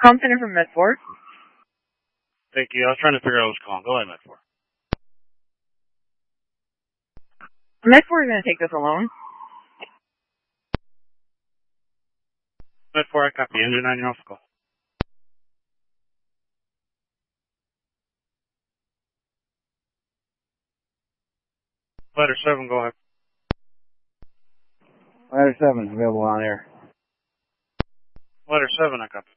Comm Center from Med4. Thank you. I was trying to figure out who's calling. Go ahead, Med4. Med4 is going to take this alone. Med4, I copy. Engine 9, you're off the call. Ladder 7, go ahead. Ladder 7 is available on air. Ladder 7, I copy.